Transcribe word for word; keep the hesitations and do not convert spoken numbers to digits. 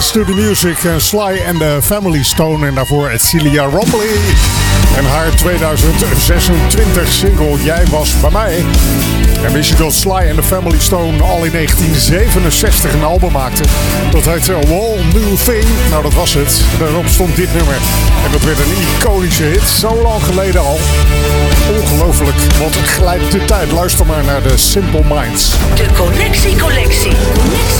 Dance to the Music, Sly and the Family Stone. En daarvoor Celia Rombly en haar tweeduizend zesentwintig single Jij was bij mij. En wist je dat Sly and the Family Stone al in negentien zevenenzestig een album maakte? Dat heet A Whole New Thing. Nou, dat was het. Daarop stond dit nummer. En dat werd een iconische hit. Zo lang geleden al. Ongelooflijk. Wat glijdt de tijd. Luister maar naar de Simple Minds. De Connectie Collectie. Connectie